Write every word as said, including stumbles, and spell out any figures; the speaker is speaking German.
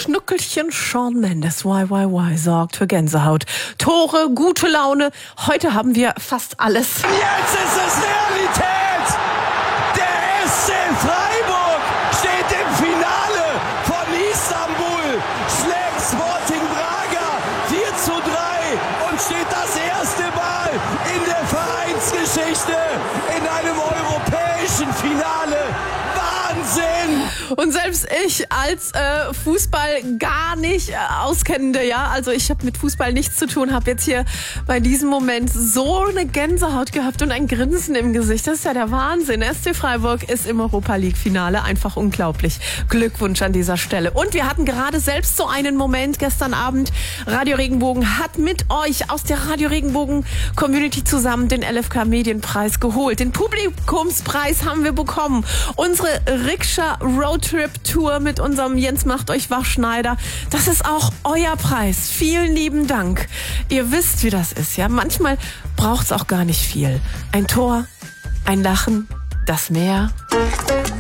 Schnuckelchen Shawn Mendes, Y Y Y, sorgt für Gänsehaut. Tore, gute Laune. Heute haben wir fast alles. Jetzt ist es Realität! Der S C Freiburg steht im Finale von Istanbul, schlägt Sporting Braga vier zu drei und steht das erste Mal in der Vereinsgeschichte in einem europäischen Finale. Wahnsinn! Und selbst ich als äh, Fußball gar nicht äh, Auskennende, ja, also ich habe mit Fußball nichts zu tun, habe jetzt hier bei diesem Moment so eine Gänsehaut gehabt und ein Grinsen im Gesicht. Das ist ja der Wahnsinn. S C Freiburg ist im Europa-League-Finale, einfach unglaublich. Glückwunsch an dieser Stelle. Und wir hatten gerade selbst so einen Moment gestern Abend. Radio Regenbogen hat mit euch aus der Radio Regenbogen-Community zusammen den L F K-Medienpreis geholt. Den Publikumspreis haben wir bekommen. Unsere Rikscha Roadtrip Tour mit unserem Jens macht euch wach Schneider. Das ist auch euer Preis. Vielen lieben Dank. Ihr wisst, wie das ist, ja. Manchmal braucht's auch gar nicht viel. Ein Tor, ein Lachen, das Meer.